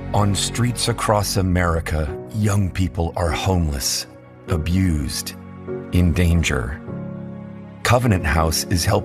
On streets across America, young people are homeless, abused, in danger. Covenant House is helping